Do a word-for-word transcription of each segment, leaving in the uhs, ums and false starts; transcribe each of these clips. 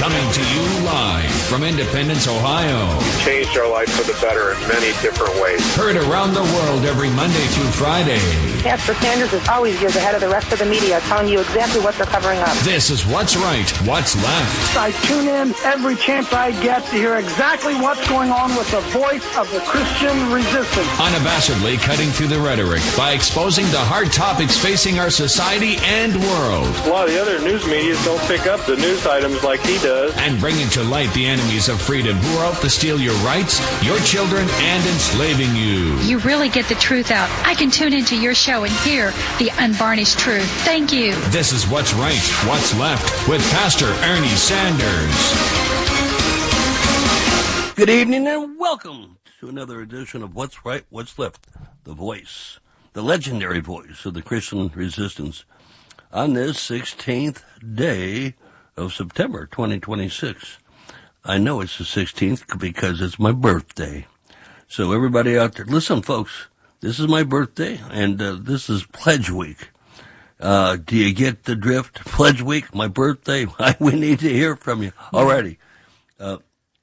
Coming to you live from Independence, Ohio. Changed our life for the better in many different ways. Heard around the world every Monday through Friday. Pastor Sanders is always years ahead of the rest of the media, telling you exactly what they're covering up. This is What's Right, What's Left. I tune in every chance I get to hear exactly what's going on with the voice of the Christian resistance. Unabashedly cutting through the rhetoric by exposing the hard topics facing our society and world. A lot of the other news medias don't pick up the news items like he does. And bringing to light the enemies of freedom who are out to steal your rights, your children, and enslaving you. You really get the truth out. I can tune into your show and hear the unvarnished truth. Thank you. This is What's Right, What's Left with Pastor Ernie Sanders. Good evening and welcome to another edition of What's Right, What's Left, the voice, the legendary voice of the Christian resistance on this sixteenth day of September twenty twenty-six. I know it's the sixteenth because it's my birthday. So everybody out there, listen folks, this is my birthday and uh, this is Pledge Week. Uh, do you get the drift? Pledge Week, my birthday, we need to hear from you already. Uh,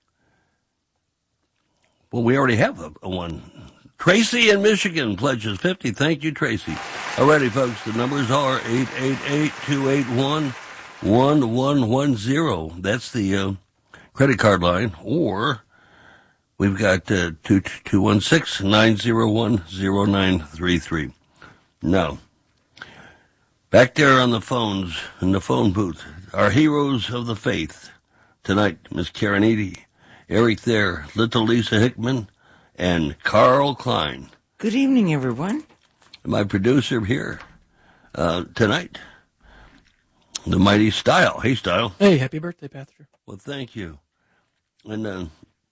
well, we already have a, a one. Tracy in Michigan pledges fifty. Thank you, Tracy. Alrighty, folks, the numbers are eight eight eight, two eight one, one one one zero. That's the uh, credit card line. Or we've got uh, two two one six, nine zero one, zero nine three three. Now, back there on the phones, in the phone booth, our heroes of the faith tonight, Miss Karen Eady, Eric there, Little Lisa Hickman, and Carl Klein. Good evening, everyone. My producer here uh, tonight, the mighty Style. Hey, Style. Hey, happy birthday, Pastor. Well, thank you. And uh,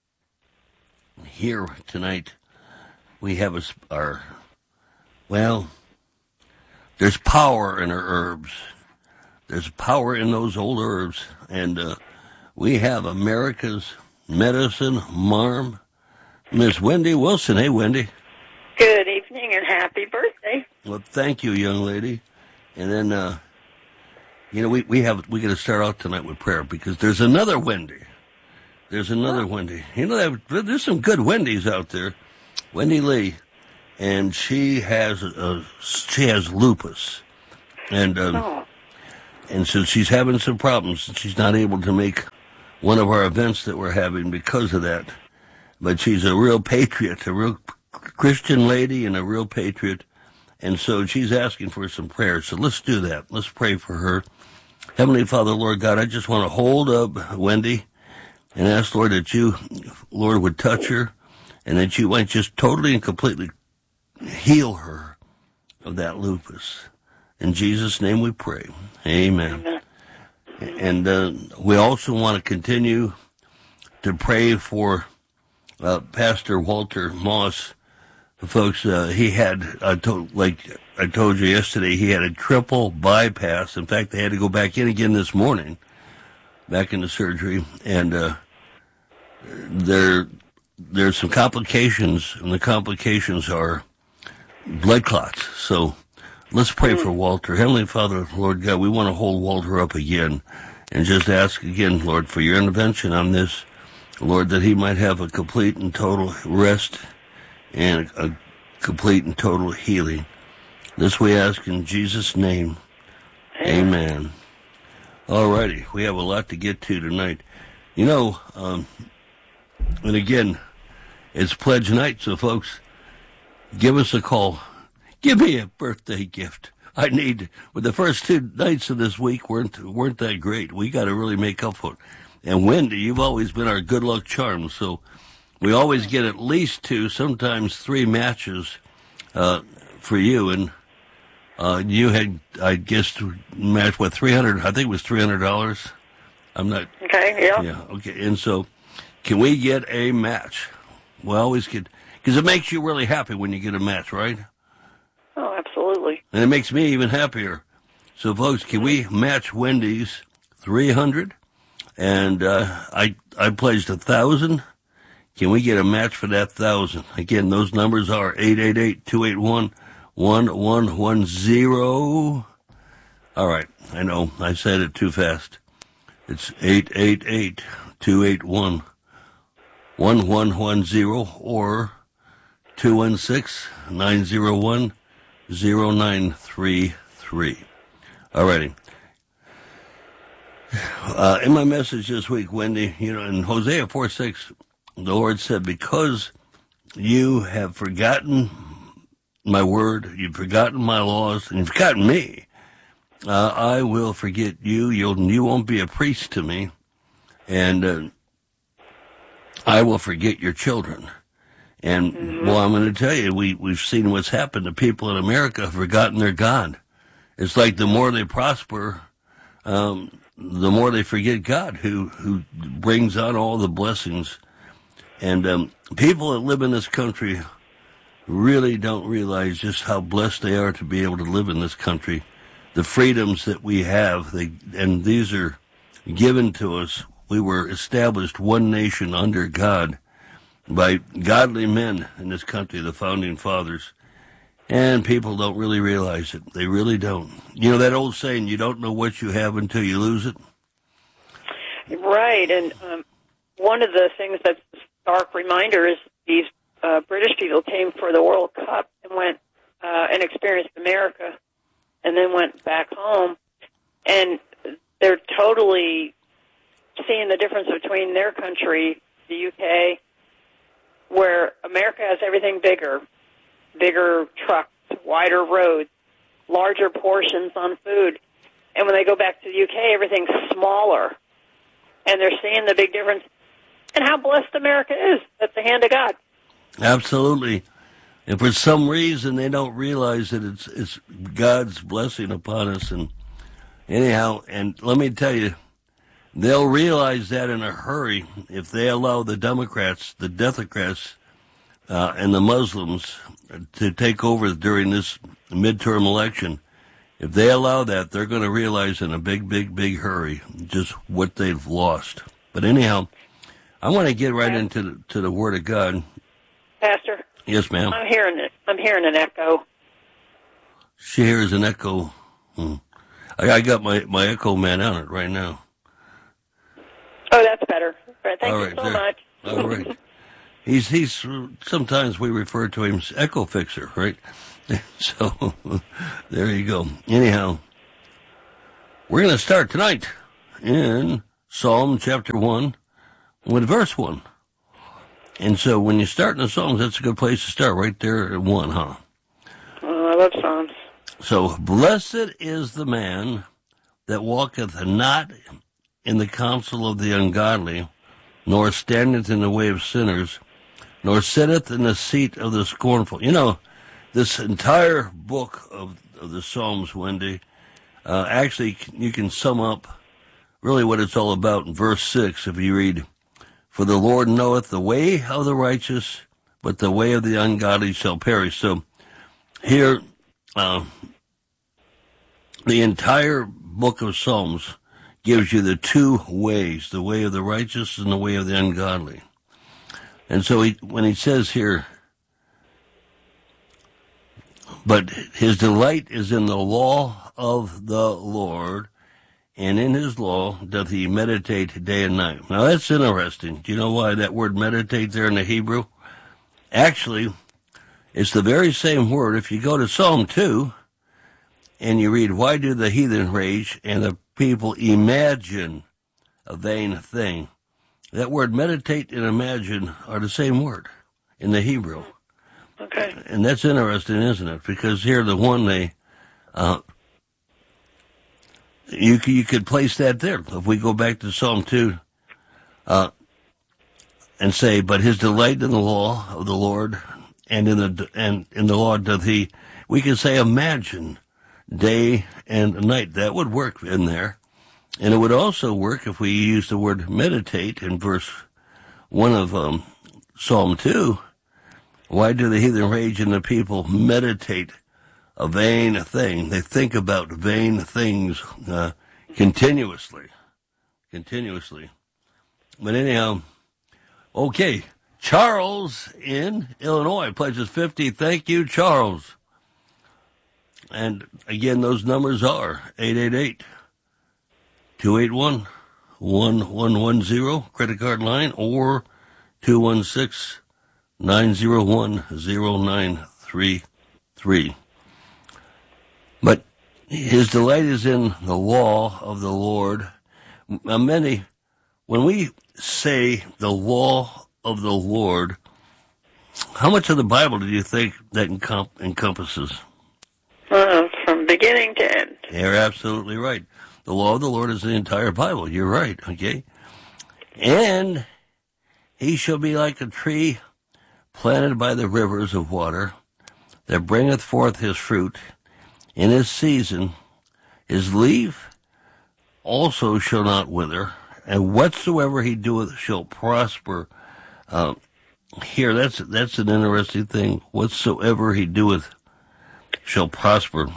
here tonight, we have a, our, well, there's power in our herbs. There's power in those old herbs. And uh, we have America's medicine marm, Miss Wendy Wilson. Hey, Wendy. Good evening and happy birthday. Well, thank you, young lady. And then, uh, you know, we, we have, we got to start out tonight with prayer because there's another Wendy. There's another oh. Wendy. You know, there's some good Wendys out there. Wendy Lee. And she has, uh, she has lupus. And, um, oh. and so she's having some problems. She's not able to make one of our events that we're having because of that. But she's a real patriot, a real Christian lady and a real patriot. And so she's asking for some prayers. So let's do that. Let's pray for her. Heavenly Father, Lord God, I just want to hold up Wendy and ask, Lord, that you, Lord, would touch her and that you might just totally and completely heal her of that lupus. In Jesus' name we pray. Amen. Amen. And uh, we also want to continue to pray for uh, Pastor Walter Moss. Folks, uh, he had, I told, like I told you yesterday, he had a triple bypass. In fact, they had to go back in again this morning, back into surgery. And uh, there, there's some complications, and the complications are blood clots. So let's pray for Walter. Heavenly Father, Lord God, we want to hold Walter up again and just ask again, Lord, for your intervention on this. Lord, that he might have a complete and total rest and a complete and total healing. This we ask in Jesus' name. Amen. All righty. We have a lot to get to tonight. You know, um, and again, it's pledge night, so folks, give us a call. Give me a birthday gift. I need, well, the first two nights of this week weren't, weren't that great. We got to really make up for it. And Wendy, you've always been our good luck charm, so we always get at least two, sometimes three matches uh, for you. And uh, you had, I guess, matched, what, three hundred dollars? I think it was three hundred dollars. I'm not. Okay, yeah. Yeah, okay. And so can we get a match? We always get, because it makes you really happy when you get a match, right? Oh, absolutely. And it makes me even happier. So, folks, can we match Wendy's three hundred? And uh, I I pledged a thousand. Can we get a match for that thousand? Again, those numbers are eight eight eight, two eight one, one one one zero. All right, I know I said it too fast. It's eight eight eight, two eight one, one one one zero or two one six, nine zero one, zero nine three three. All righty. Uh, in my message this week, Wendy, you know, in Hosea four six, the Lord said, because you have forgotten my word, you've forgotten my laws, and you've forgotten me, uh, I will forget you. You'll, you won't be a priest to me, and uh, I will forget your children. And, mm-hmm. well, I'm going to tell you, we, we've seen what's happened to people in America have forgotten their God. It's like the more they prosper, um, the more they forget God, who, who brings on all the blessings. And um, people that live in this country really don't realize just how blessed they are to be able to live in this country. The freedoms that we have, they, and these are given to us. We were established one nation under God by godly men in this country, the founding fathers. And people don't really realize it. They really don't. You know that old saying, you don't know what you have until you lose it? Right, and um, one of the things that's a stark reminder is these uh, British people came for the World Cup and went uh, and experienced America and then went back home. And they're totally seeing the difference between their country, the U K, where America has everything bigger. Bigger trucks, wider roads, larger portions on food. And when they go back to the U K, everything's smaller. And they're seeing the big difference and how blessed America is. That's the hand of God. Absolutely. And for some reason, they don't realize that it's it's God's blessing upon us. And anyhow, and let me tell you, they'll realize that in a hurry if they allow the Democrats, the Democrats, uh, and the Muslims to take over during this midterm election. If they allow that, they're going to realize in a big, big, big hurry just what they've lost. But anyhow, I want to get right into the, to the Word of God. Pastor. Yes, ma'am. I'm hearing it. I'm hearing an echo. She hears an echo. Hmm. I, I got my, my Echo Man on it right now. Oh, that's better. Thank All you right, so there. much. All right. He's, he's, sometimes we refer to him as Echo Fixer, right? So, there you go. Anyhow, we're going to start tonight in Psalm chapter one with verse one. And so when you start in the Psalms, that's a good place to start, right there at one, huh? Oh, I love Psalms. So, blessed is the man that walketh not in the counsel of the ungodly, nor standeth in the way of sinners, nor sitteth in the seat of the scornful. You know, this entire book of, of the Psalms, Wendy, uh, actually you can sum up really what it's all about in verse six if you read, for the Lord knoweth the way of the righteous, but the way of the ungodly shall perish. So here, uh, the entire book of Psalms gives you the two ways, the way of the righteous and the way of the ungodly. And so he, when he says here, but his delight is in the law of the Lord, and in his law doth he meditate day and night. Now that's interesting. Do you know why that word meditate there in the Hebrew? Actually, it's the very same word. If you go to Psalm two, and you read, why do the heathen rage and the people imagine a vain thing? That word meditate and imagine are the same word in the Hebrew. Okay. And that's interesting, isn't it? Because here the one they, uh, you, you could place that there. If we go back to Psalm two, uh, and say, but his delight in the law of the Lord and in the, and in the law doth he, we could say imagine day and night. That would work in there. And it would also work if we use the word meditate in verse one of um, Psalm two. Why do the heathen rage and the people meditate a vain thing? They think about vain things uh, continuously. Continuously. But anyhow, okay. Charles in Illinois pledges fifty. Thank you, Charles. And again, those numbers are eight eight eight, two eight one, one one one zero credit card line, or two one six, nine zero one, zero nine three three. But his delight is in the law of the Lord. Now, many, when we say the law of the Lord, how much of the Bible do you think that encom- encompasses? Uh, from beginning to end. You're absolutely right. The law of the Lord is the entire Bible. You're right, okay? And he shall be like a tree planted by the rivers of water, that bringeth forth his fruit in his season. His leaf also shall not wither, and whatsoever he doeth shall prosper. Uh, here, that's that's an interesting thing. Whatsoever he doeth shall prosper.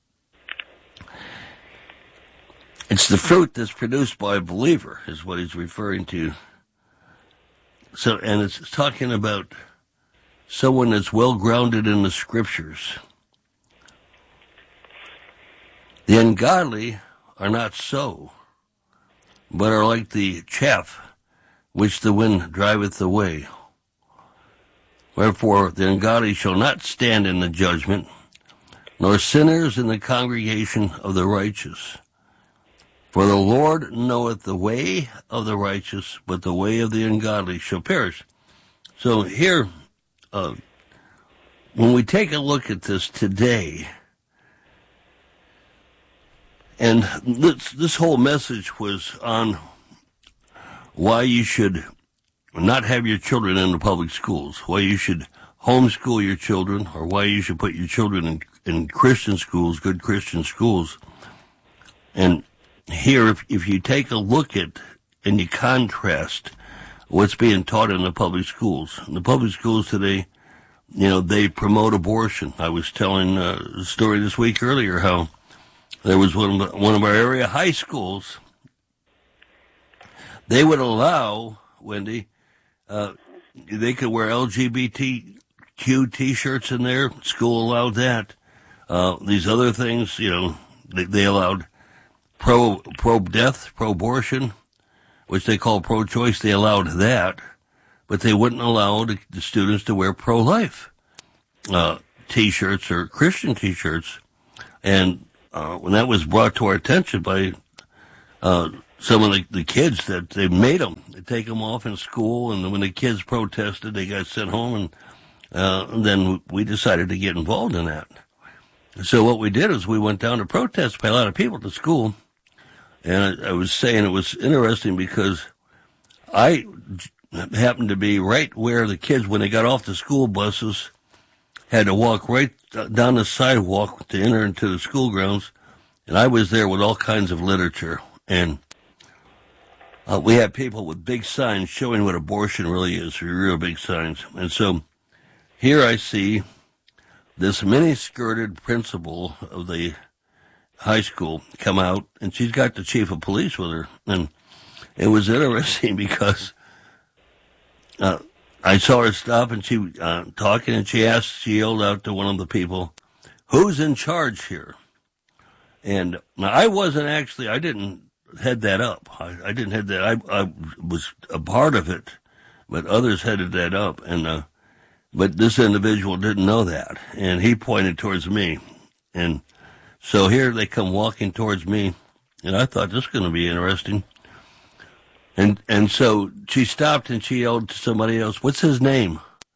It's the fruit that's produced by a believer, is what he's referring to. So, and it's talking about someone that's well grounded in the scriptures. The ungodly are not so, but are like the chaff which the wind driveth away. Wherefore the ungodly shall not stand in the judgment, nor sinners in the congregation of the righteous. For the Lord knoweth the way of the righteous, but the way of the ungodly shall perish. So here, uh, when we take a look at this today, and this, this whole message was on why you should not have your children in the public schools, why you should homeschool your children, or why you should put your children in, in Christian schools, good Christian schools. And here, if, if you take a look at and you contrast what's being taught in the public schools. In the public schools today, you know, they promote abortion. I was telling uh, a story this week earlier how there was one of, one of our area high schools. They would allow, Wendy, uh, they could wear L G B T Q T-shirts in there. School allowed that. Uh, these other things, you know, they, they allowed pro pro death, pro abortion, which they call pro choice. They allowed that, but they wouldn't allow the, the students to wear pro life uh, T-shirts or Christian T-shirts. And uh, when that was brought to our attention by uh, some of the, the kids, that they made them they take them off in school, and when the kids protested, they got sent home, and, uh, and then we decided to get involved in that. So what we did is we went down to protest by a lot of people at the school. And I, I was saying it was interesting because I happened to be right where the kids, when they got off the school buses, had to walk right down the sidewalk to enter into the school grounds. And I was there with all kinds of literature. And uh, we had people with big signs showing what abortion really is, real big signs. And so here I see this mini-skirted principal of the high school come out, and she's got the chief of police with her. And it was interesting because uh, I saw her stop, and she uh, talking, and she asked, she yelled out to one of the people, "Who's in charge here?" And now I wasn't actually, I didn't head that up. I, I didn't head that. I, I was a part of it, but others headed that up. And uh, but this individual didn't know that, and he pointed towards me. And so here they come walking towards me, and I thought this is going to be interesting. And and so she stopped and she yelled to somebody else, "What's his name?"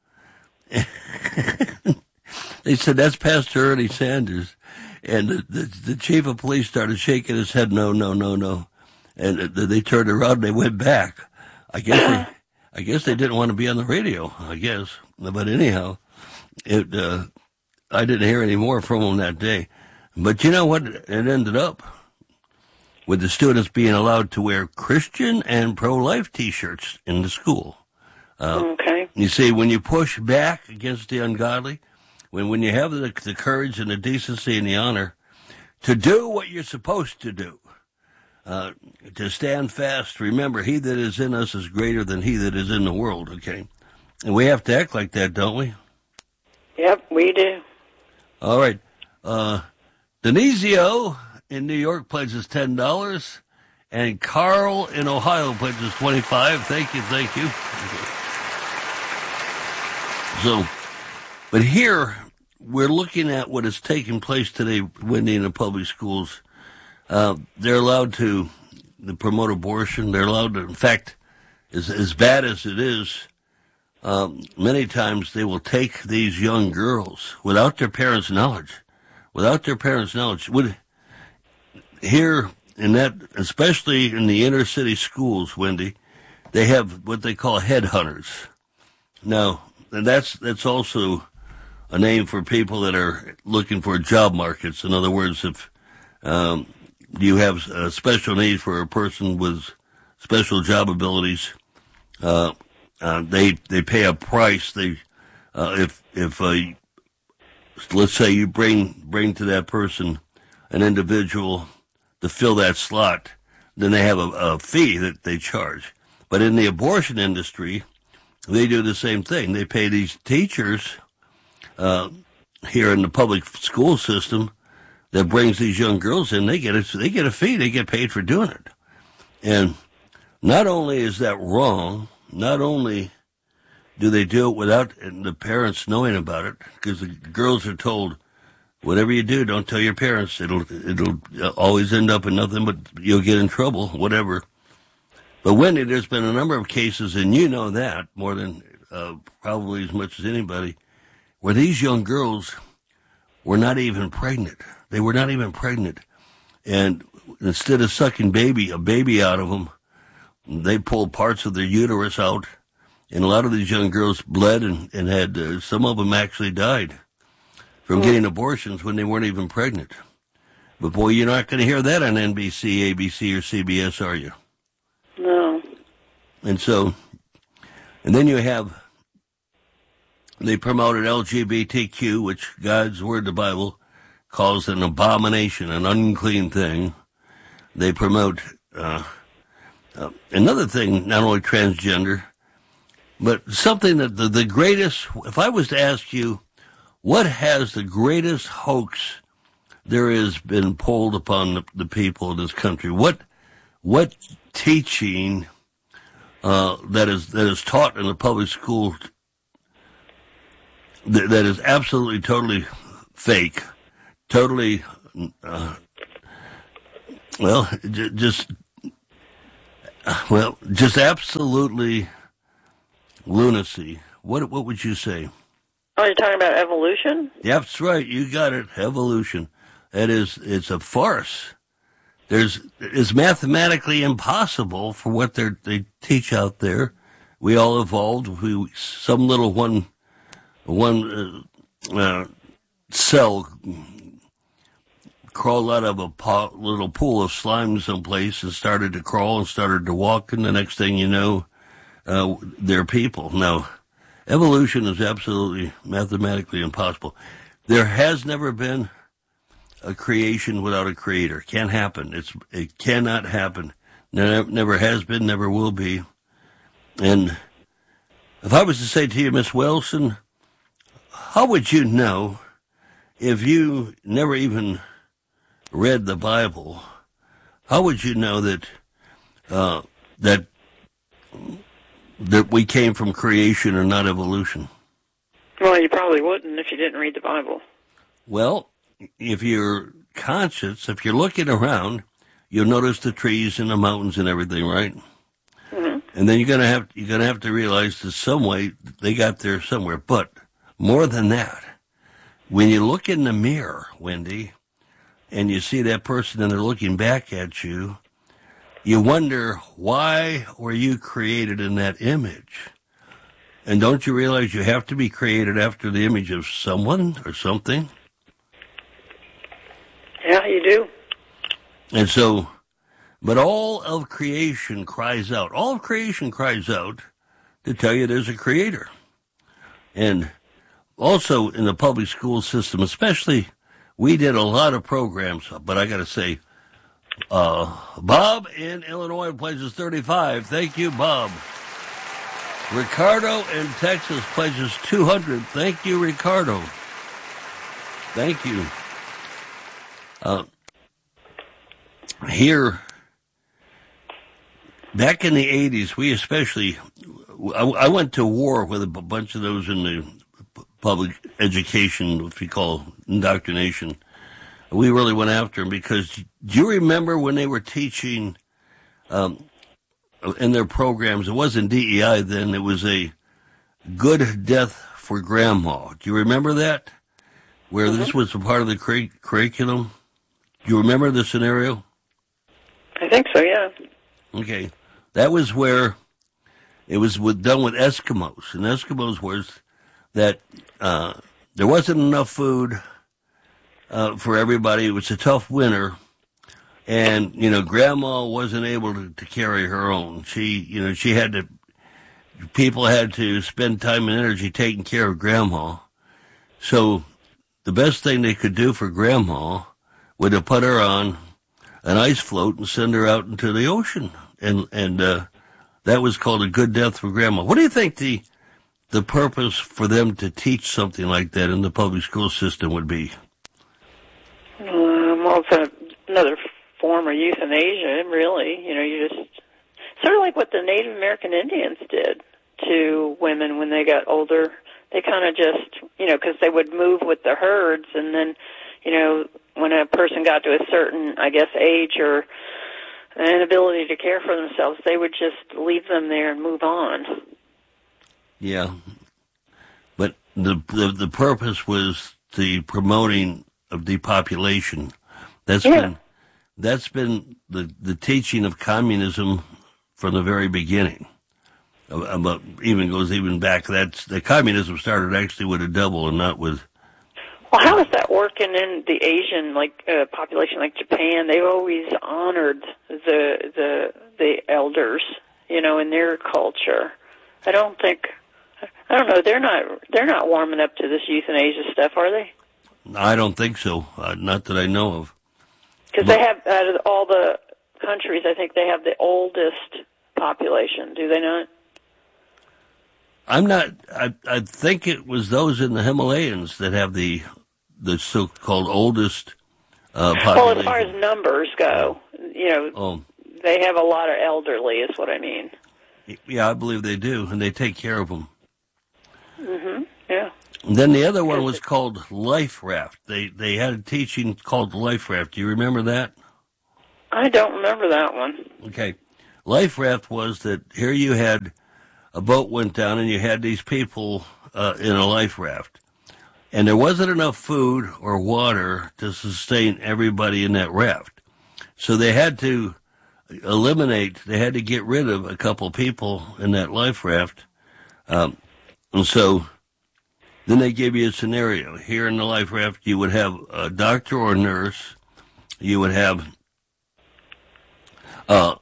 They said, "That's Pastor Ernie Sanders." And the, the, the chief of police started shaking his head, "No, no, no, no." And they turned around and they went back. I guess they, I guess they didn't want to be on the radio, I guess. But anyhow, it uh, I didn't hear any more from them that day. But you know what? It ended up with the students being allowed to wear Christian and pro-life T-shirts in the school. Uh, okay. You see, when you push back against the ungodly, when when you have the, the courage and the decency and the honor to do what you're supposed to do, uh, to stand fast, remember, he that is in us is greater than he that is in the world, okay? And we have to act like that, don't we? Yep, we do. All right. Uh, Denizio in New York pledges ten dollars, And Carl in Ohio pledges twenty-five. Thank you, thank you. So, but here we're looking at what is taking place today, Wendy, in the public schools. Uh, they're allowed to, to promote abortion. They're allowed to, in fact, as, as bad as it is, um, many times they will take these young girls without their parents' knowledge, without their parents' knowledge. Would, here in that, especially in the inner city schools, Wendy, they have what they call headhunters. Now, and that's that's also a name for people that are looking for job markets. In other words, if um, you have a special need for a person with special job abilities, uh, uh, they they pay a price. They uh, if if uh, let's say you bring bring to that person an individual to fill that slot, then they have a, a fee that they charge. But in the abortion industry, they do the same thing. They pay these teachers uh, here in the public school system that brings these young girls in. They get a, they get a fee. They get paid for doing it. And not only is that wrong, not only do they do it without the parents knowing about it, because the girls are told, whatever you do, don't tell your parents. It'll it'll always end up in nothing but you'll get in trouble, whatever. But Wendy, there's been a number of cases, and you know that more than uh, probably as much as anybody, where these young girls were not even pregnant. They were not even pregnant. And instead of sucking baby a baby out of them, they pulled parts of their uterus out. And a lot of these young girls bled and, and had, uh, some of them actually died from getting abortions when they weren't even pregnant. But boy, you're not going to hear that on N B C, A B C, or C B S, are you? No. And so, and then you have, they promoted L G B T Q, which God's Word, the Bible, calls an abomination, an unclean thing. They promote uh, uh, another thing, not only transgender, but something that the, the greatest, if I was to ask you, what has the greatest hoax there has been pulled upon the, the people of this country? What what teaching uh, that is that is taught in the public school that, that is absolutely totally fake, totally uh, well, j- just well, just absolutely lunacy. What what would you say? Oh, you're talking about evolution? Yep, that's right. You got it. Evolution. That is, it's a farce. There's, it's mathematically impossible for what they they teach out there. We all evolved. We some little one one uh, uh, cell crawled out of a pot, little pool of slime someplace and started to crawl and started to walk, and the next thing you know, uh, they're people. Now, evolution is absolutely mathematically impossible. There has never been a creation without a creator. Can't happen. It's it cannot happen. Never, never has been, never will be. And if I was to say to you, Miss Wilson, how would you know if you never even read the Bible? How would you know that uh, that that we came from creation and not evolution? Well, you probably wouldn't if you didn't read the Bible. Well, if you're conscious, if you're looking around, you'll notice the trees and the mountains and everything, right? Mm-hmm. And then you're gonna have you're gonna have to realize that some way they got there somewhere. But more than that, when you look in the mirror, Wendy, and you see that person and they're looking back at you, you wonder, why were you created in that image? And don't you realize you have to be created after the image of someone or something? Yeah, you do. And so, but all of creation cries out. All of creation cries out to tell you there's a creator. And also in the public school system, especially, we did a lot of programs, but I got to say, uh, Bob in Illinois pledges thirty-five. Thank you, Bob. Ricardo in Texas pledges two hundred. Thank you, Ricardo. Thank you. Uh, here back in the eighties, we especially, I, I went to war with a b- bunch of those in the p- public education, what we call indoctrination. We really went after them because, do you remember when they were teaching um, in their programs, it wasn't D E I then, it was a good death for grandma. Do you remember that? Where mm-hmm. this was a part of the cur- curriculum? Do you remember the scenario? I think so, yeah. Okay. That was where it was with, done with Eskimos. And Eskimos was that uh, there wasn't enough food uh, for everybody. It was a tough winter. And, you know, grandma wasn't able to, to carry her own. She, you know, she had to, people had to spend time and energy taking care of grandma. So the best thing they could do for grandma would have put her on an ice float and send her out into the ocean. And, and, uh, that was called a good death for grandma. What do you think the, the purpose for them to teach something like that in the public school system would be? Um, well, it's a, another form of euthanasia, really. You know, you just, sort of like what the Native American Indians did to women when they got older. They kind of just, you know, because they would move with the herds, and then, you know, when a person got to a certain, I guess, age or an inability to care for themselves, they would just leave them there and move on. Yeah. But the the, the purpose was the promoting of depopulation. That's yeah. been that's been the, the teaching of communism from the very beginning. About even goes even back. That's the communism started actually with a devil and not with. Well, how is that working in the Asian like uh, population, like Japan? They've always honored the the the elders, you know, in their culture. I don't think, I don't know. They're not they're not warming up to this euthanasia stuff, are they? I don't think so. Uh, not that I know of. Because they have out of all the countries, I think they have the oldest population. Do they not? I'm not. I I think it was those in the Himalayas that have the the so-called oldest uh, population. Well, as far as numbers go, you know, oh. they have a lot of elderly. Is what I mean. Yeah, I believe they do, and they take care of them. Mm-hmm. Yeah. And then the other one was called Life Raft. They they had a teaching called Life Raft. Do you remember that? I don't remember that one. Okay, Life Raft was that here you had. A boat went down, and you had these people uh, in a life raft. And there wasn't enough food or water to sustain everybody in that raft. So they had to eliminate, they had to get rid of a couple people in that life raft. Um, and so then they gave you a scenario. Here in the life raft, you would have a doctor or a nurse. You would have uh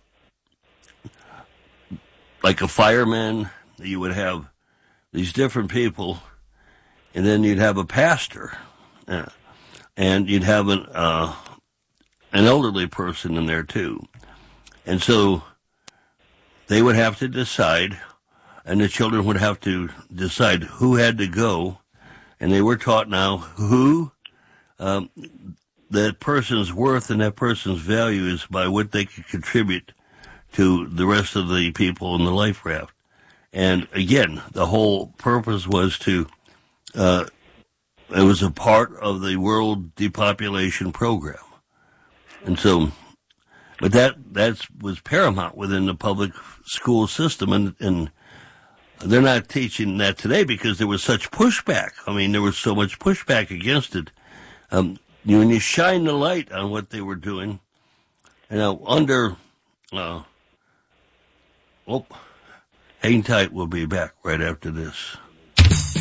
like a fireman, you would have these different people, and then you'd have a pastor, uh, and you'd have an uh, an elderly person in there too. And so they would have to decide, and the children would have to decide who had to go, and they were taught now who um, that person's worth and that person's value is by what they could contribute to the rest of the people in the life raft. And again, the whole purpose was to, uh, it was a part of the world depopulation program. And so, but that, that was paramount within the public school system. And, and they're not teaching that today because there was such pushback. I mean, there was so much pushback against it. Um, when you shine the light on what they were doing, you know, under, uh, Oh, hang tight. We'll be back right after this.